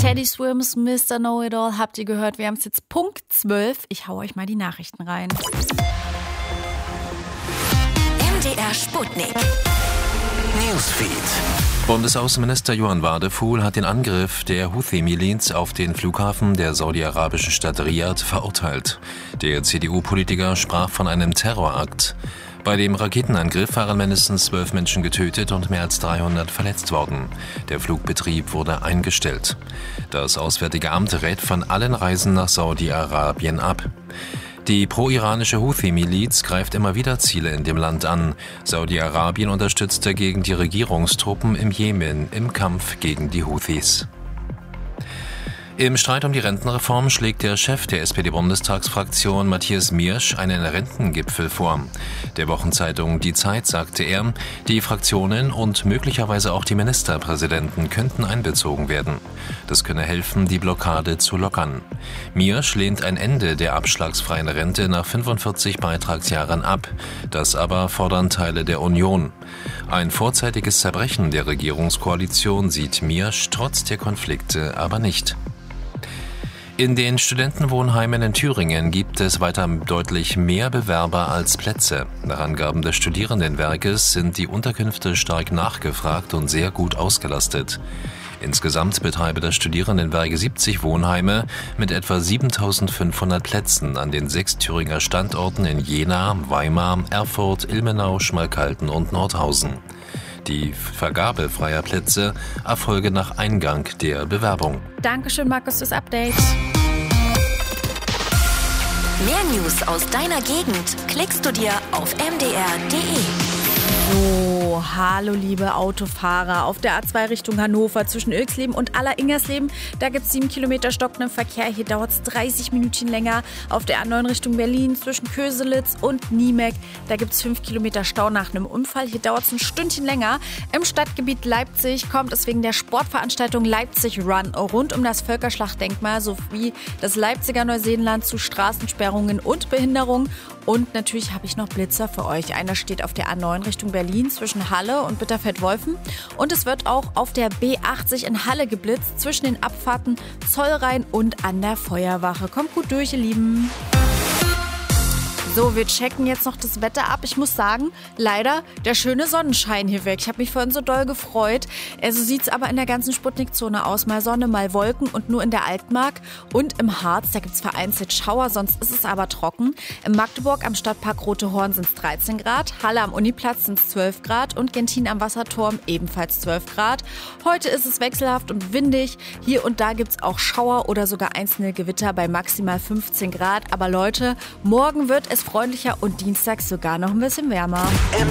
Teddy Swims, Mr. Know-It-All habt ihr gehört. Wir haben es jetzt Punkt 12. Ich hau euch mal die Nachrichten rein. MDR Sputnik. Newsfeed. Bundesaußenminister Johann Wadefuhl hat den Angriff der Houthi-Miliz auf den Flughafen der saudi-arabischen Stadt Riyadh verurteilt. Der CDU-Politiker sprach von einem Terrorakt. Bei dem Raketenangriff waren mindestens 12 Menschen getötet und mehr als 300 verletzt worden. Der Flugbetrieb wurde eingestellt. Das Auswärtige Amt rät von allen Reisen nach Saudi-Arabien ab. Die pro-iranische Houthi-Miliz greift immer wieder Ziele in dem Land an. Saudi-Arabien unterstützt dagegen die Regierungstruppen im Jemen im Kampf gegen die Houthis. Im Streit um die Rentenreform schlägt der Chef der SPD-Bundestagsfraktion Matthias Miersch einen Rentengipfel vor. Der Wochenzeitung Die Zeit sagte er, die Fraktionen und möglicherweise auch die Ministerpräsidenten könnten einbezogen werden. Das könne helfen, die Blockade zu lockern. Miersch lehnt ein Ende der abschlagsfreien Rente nach 45 Beitragsjahren ab. Das aber fordern Teile der Union. Ein vorzeitiges Zerbrechen der Regierungskoalition sieht Miersch trotz der Konflikte aber nicht. In den Studentenwohnheimen in Thüringen gibt es weiter deutlich mehr Bewerber als Plätze. Nach Angaben des Studierendenwerkes sind die Unterkünfte stark nachgefragt und sehr gut ausgelastet. Insgesamt betreibe das Studierendenwerk 70 Wohnheime mit etwa 7.500 Plätzen an den 6 Thüringer Standorten in Jena, Weimar, Erfurt, Ilmenau, Schmalkalden und Nordhausen. Die Vergabe freier Plätze erfolge nach Eingang der Bewerbung. Dankeschön, Markus, fürs Update. Mehr News aus deiner Gegend klickst du dir auf mdr.de. So, hallo liebe Autofahrer. Auf der A2 Richtung Hannover zwischen Ilksleben und Aller-Ingersleben, da gibt es 7 Kilometer stockenden Verkehr. Hier dauert es 30 Minuten länger. Auf der A9 Richtung Berlin zwischen Köselitz und Niemek, da gibt es 5 Kilometer Stau nach einem Unfall. Hier dauert es ein Stündchen länger. Im Stadtgebiet Leipzig kommt es wegen der Sportveranstaltung Leipzig Run rund um das Völkerschlachtdenkmal sowie das Leipziger Neuseeland zu Straßensperrungen und Behinderungen. Und natürlich habe ich noch Blitzer für euch. Einer steht auf der A9 Richtung Berlin zwischen Halle und Bitterfeld-Wolfen. Und es wird auch auf der B80 in Halle geblitzt zwischen den Abfahrten Zollrhein und an der Feuerwache. Kommt gut durch, ihr Lieben. So, wir checken jetzt noch das Wetter ab. Ich muss sagen, leider der schöne Sonnenschein hier weg. Ich habe mich vorhin so doll gefreut. So sieht es aber in der ganzen Sputnik-Zone aus. Mal Sonne, mal Wolken und nur in der Altmark und im Harz, da gibt es vereinzelt Schauer, sonst ist es aber trocken. In Magdeburg am Stadtpark Rote Horn sind es 13 Grad, Halle am Uniplatz sind es 12 Grad und Gentin am Wasserturm ebenfalls 12 Grad. Heute ist es wechselhaft und windig. Hier und da gibt es auch Schauer oder sogar einzelne Gewitter bei maximal 15 Grad. Aber Leute, morgen wird es freundlicher und dienstags sogar noch ein bisschen wärmer.